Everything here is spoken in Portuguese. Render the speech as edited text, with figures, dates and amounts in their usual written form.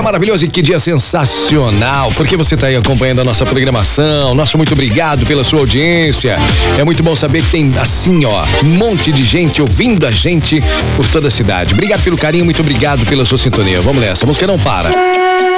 maravilhoso e que dia sensacional, porque você está aí acompanhando a nossa programação. Nosso muito obrigado pela sua audiência. É muito bom saber que tem assim, ó, um monte de gente ouvindo a gente por toda a cidade. Obrigado pelo carinho, muito obrigado pela sua sintonia. Vamos nessa, a música não para.